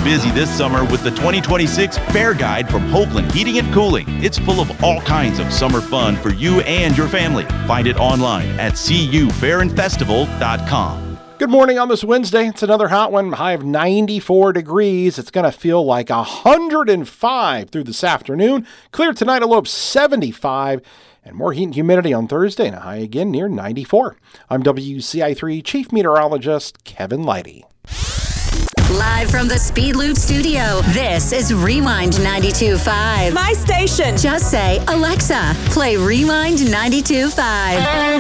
busy this summer with the 2026 Fair Guide from Hoagland Heating and Cooling. It's full of all kinds of summer fun for you and your family. Find it online at cufairandfestival.com. Good morning on this Wednesday. It's another hot one, high of 94 degrees. It's going to feel like 105 through this afternoon. Clear tonight, a low of 75. And more heat and humidity on Thursday, and a high again near 94. I'm WCI3 Chief Meteorologist Kevin Leidy. Live from the Speed Loop studio, this is Rewind 92.5. My station. Just say, Alexa, play Rewind 92.5.